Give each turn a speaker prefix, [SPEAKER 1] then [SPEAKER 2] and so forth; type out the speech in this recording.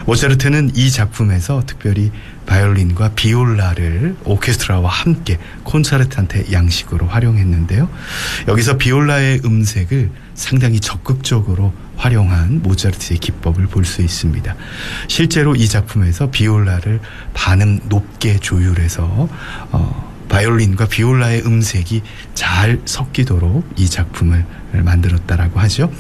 [SPEAKER 1] 모차르트는 이 작품에서 특별히 바이올린과 비올라를 오케스트라와 함께 콘체르탄테 양식으로 활용했는데요. 여기서 비올라의 음색을 상당히 적극적으로 활용한 모차르트의 기법을 볼 수 있습니다. 실제로 이 작품에서 비올라를 반음 높게 조율해서 바이올린과 비올라의 음색이 잘 섞이도록 이 작품을 만들었다라고 하죠.